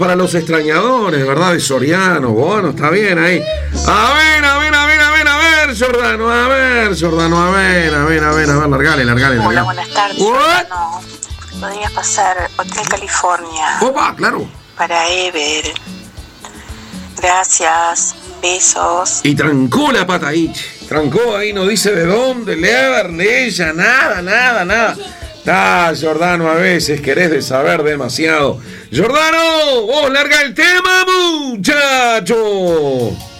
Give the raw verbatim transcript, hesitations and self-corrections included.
para los extrañadores, ¿verdad? De Soriano. Bueno, está bien ahí. A ver, a ver, a ver, a ver, a ver, Jordano, a ver, Jordano, a ver, a ver, a ver, a ver, largale, largale, largale. Hola, buenas tardes, Jordano. ¿Podrías pasar Hotel California? Opa, claro. Para Ever. Gracias, besos. Y trancó la pata ahí, trancó ahí, no dice de dónde, le de ella, nada, nada, nada. Ah, Jordano, a veces querés de saber demasiado. Jordano, vos larga el tema, muchacho.